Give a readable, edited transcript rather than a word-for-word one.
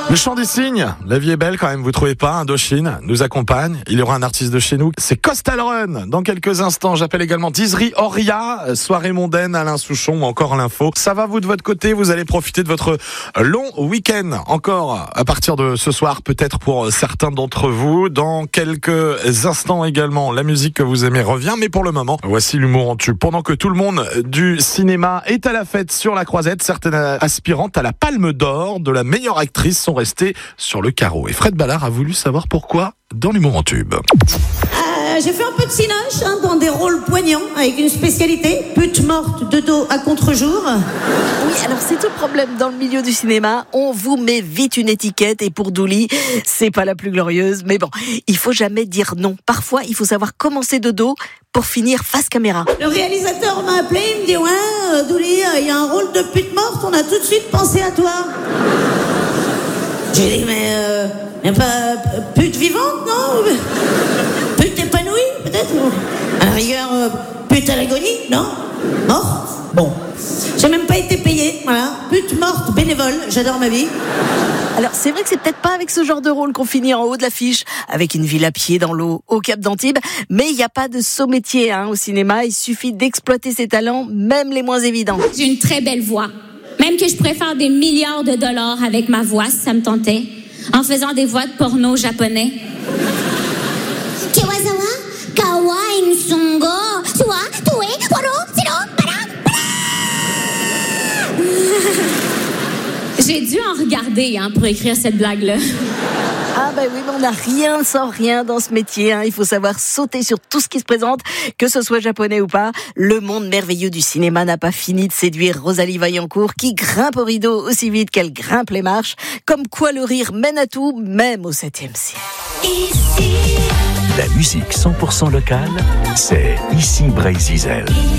Le chant des cygnes, la vie est belle quand même, vous trouvez pas? Indochine nous accompagne. Il y aura un artiste de chez nous, c'est Coastal Run. Dans quelques instants, j'appelle également Dizri Oria, soirée mondaine, Alain Souchon ou encore l'info. Ça va vous de votre côté? Vous allez profiter de votre long week-end encore à partir de ce soir, peut-être pour certains d'entre vous. Dans quelques instants également, la musique que vous aimez revient. Mais pour le moment, voici l'humour en tube. Pendant que tout le monde du cinéma est à la fête sur la Croisette, certaines aspirantes à la Palme d'Or de la meilleure actrice sont restées sur le carreau. Et Fred Ballard a voulu savoir pourquoi dans l'humour en tube. J'ai fait un peu de cinoche dans des rôles poignants avec une spécialité, pute morte de dos à contre-jour. Oui, alors c'est tout le problème dans le milieu du cinéma. On vous met vite une étiquette et pour Douli, c'est pas la plus glorieuse. Mais bon, il faut jamais dire non. Parfois, il faut savoir commencer de dos pour finir face caméra. Le réalisateur m'a appelé, il me dit « Ouais, Douli, il y a un rôle de pute morte, on a tout de suite pensé à toi. » J'ai dit « Mais pas pute vivante, non? Pute épanouie, peut-être? À la rigueur, pute à l'agonie, non? Morte? Bon. J'ai même pas été payée, voilà. Pute morte, bénévole, j'adore ma vie. » Alors c'est vrai que c'est peut-être pas avec ce genre de rôle qu'on finit en haut de l'affiche, avec une ville à pied dans l'eau au Cap d'Antibes, mais il n'y a pas de saut métier au cinéma, il suffit d'exploiter ses talents, même les moins évidents. J'ai une très belle voix, même que je pourrais faire des milliards de dollars avec ma voix si ça me tentait, en faisant des voix de porno japonais. Kiwazawa, kawaii nsongo, suwa, tue, waro, sino, para. J'ai dû en regarder pour écrire cette blague-là. Ah ben oui, mais on n'a rien sans rien dans ce métier. Il faut savoir sauter sur tout ce qui se présente, que ce soit japonais ou pas. Le monde merveilleux du cinéma n'a pas fini de séduire Rosalie Vaillancourt, qui grimpe au rideau aussi vite qu'elle grimpe les marches. Comme quoi le rire mène à tout, même au 7e ciel. La musique 100% locale, c'est ici Bray-Zizel.